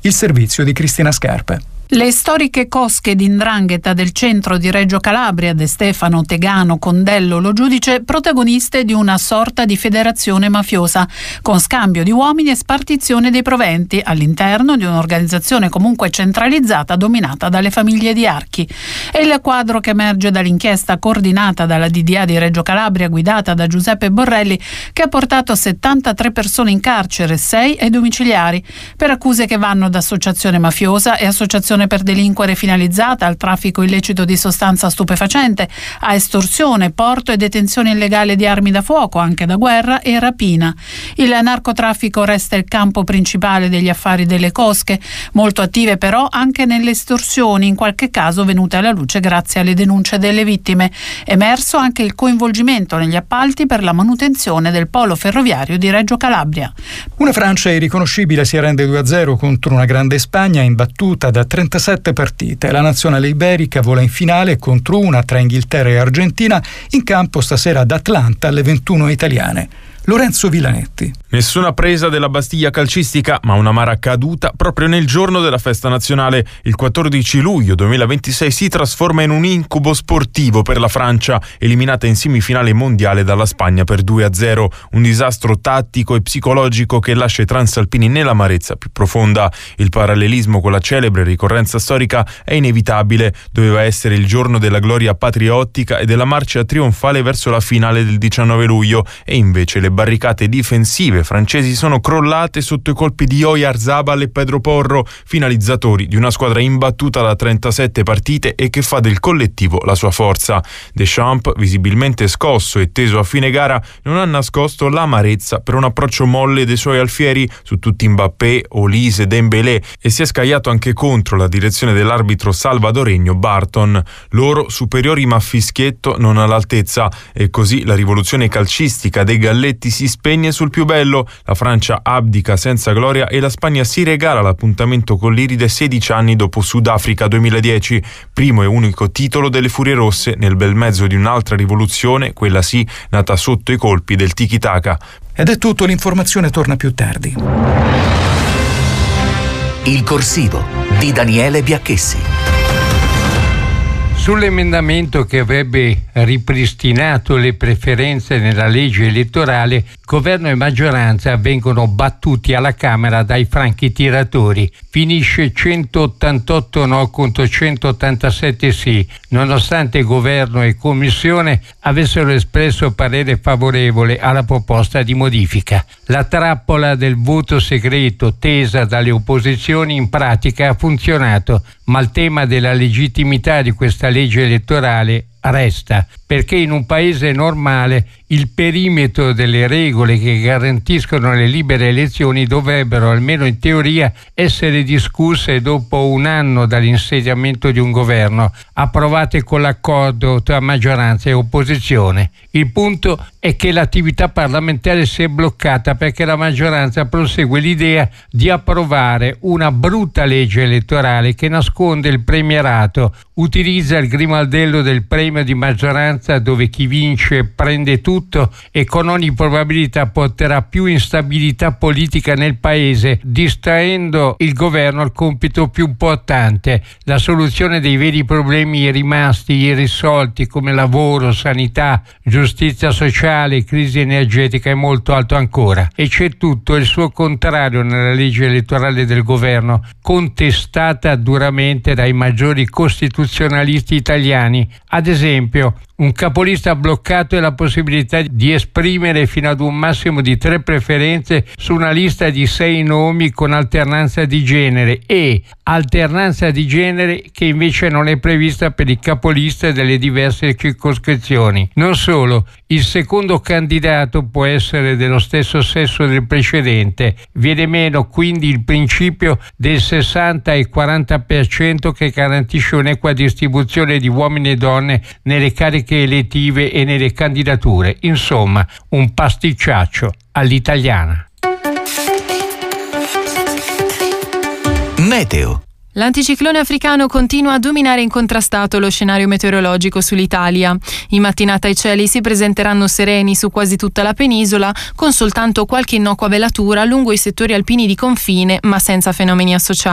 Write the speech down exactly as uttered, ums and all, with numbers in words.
Il servizio di Cristina Scarpa. Le storiche cosche di 'ndrangheta del centro di Reggio Calabria, De Stefano, Tegano, Condello, Lo Giudice, protagoniste di una sorta di federazione mafiosa, con scambio di uomini e spartizione dei proventi all'interno di un'organizzazione comunque centralizzata dominata dalle famiglie di Archi. È il quadro che emerge dall'inchiesta coordinata dalla D D A di Reggio Calabria, guidata da Giuseppe Borrelli, che ha portato settantatré persone in carcere, sei ai domiciliari, per accuse che vanno da associazione mafiosa e associazione per delinquere finalizzata al traffico illecito di sostanza stupefacente, a estorsione, porto e detenzione illegale di armi da fuoco, anche da guerra, e rapina. Il narcotraffico resta il campo principale degli affari delle cosche, molto attive però anche nelle estorsioni, in qualche caso venute alla luce grazie alle denunce delle vittime. Emerso anche il coinvolgimento negli appalti per la manutenzione del polo ferroviario di Reggio Calabria. Una Francia irriconoscibile si arrende due a zero contro una grande Spagna imbattuta da trentasette partite. La nazionale iberica vola in finale contro una tra Inghilterra e Argentina, in campo stasera ad Atlanta alle ventuno italiane. Lorenzo Villanetti. Nessuna presa della Bastiglia calcistica, ma un'amara caduta proprio nel giorno della festa nazionale. Il quattordici luglio duemilaventisei si trasforma in un incubo sportivo per la Francia, eliminata in semifinale mondiale dalla Spagna per due a zero. Un disastro tattico e psicologico che lascia i transalpini nell'amarezza più profonda. Il parallelismo con la celebre ricorrenza storica è inevitabile. Doveva essere il giorno della gloria patriottica e della marcia trionfale verso la finale del diciannove luglio, e invece le barricate difensive francesi sono crollate sotto i colpi di Oyarzabal e Pedro Porro, finalizzatori di una squadra imbattuta da trentasette partite e che fa del collettivo la sua forza. Deschamps, visibilmente scosso e teso a fine gara, non ha nascosto l'amarezza per un approccio molle dei suoi alfieri su tutti Mbappé, Olise, Dembélé, e si è scagliato anche contro la direzione dell'arbitro salvadoregno Barton. Loro superiori ma fischietto non all'altezza, e così la rivoluzione calcistica dei galletti si spegne sul più bello. La Francia abdica senza gloria e la Spagna si regala l'appuntamento con l'Iride sedici anni dopo Sudafrica duemiladieci, primo e unico titolo delle Furie Rosse nel bel mezzo di un'altra rivoluzione, quella sì nata sotto i colpi del tiki-taka. Ed è tutto, l'informazione torna più tardi. Il corsivo di Daniele Biacchessi. Sull'emendamento che avrebbe ripristinato le preferenze nella legge elettorale, governo e maggioranza vengono battuti alla Camera dai franchi tiratori. Finisce centottantotto no contro centottantasette sì, nonostante governo e commissione avessero espresso parere favorevole alla proposta di modifica. La trappola del voto segreto tesa dalle opposizioni in pratica ha funzionato, ma il tema della legittimità di questa legge elettorale resta, perché in un paese normale il perimetro delle regole che garantiscono le libere elezioni dovrebbero, almeno in teoria, essere discusse dopo un anno dall'insediamento di un governo, approvate con l'accordo tra maggioranza e opposizione. Il punto è che l'attività parlamentare si è bloccata perché la maggioranza prosegue l'idea di approvare una brutta legge elettorale che nasconde il premierato, utilizza il grimaldello del premio di maggioranza dove chi vince prende tutto e con ogni probabilità porterà più instabilità politica nel paese, distraendo il governo al compito più importante, la soluzione dei veri problemi rimasti irrisolti come lavoro, sanità, giustizia sociale, crisi energetica e molto altro ancora. E c'è tutto il suo contrario nella legge elettorale del governo, contestata duramente dai maggiori costituzionalisti italiani. Ad esempio, un capolista bloccato e la possibilità di esprimere fino ad un massimo di tre preferenze su una lista di sei nomi con alternanza di genere, e alternanza di genere che invece non è prevista per il capolista delle diverse circoscrizioni. Non solo, il secondo candidato può essere dello stesso sesso del precedente. Viene meno quindi il principio del sessanta e quaranta per cento che garantisce un'equa distribuzione di uomini e donne nelle cariche elettive e nelle candidature. Insomma, un pasticciaccio all'italiana. Meteo. L'anticiclone africano continua a dominare incontrastato lo scenario meteorologico sull'Italia. In mattinata i cieli si presenteranno sereni su quasi tutta la penisola, con soltanto qualche innocua velatura lungo i settori alpini di confine, ma senza fenomeni associati.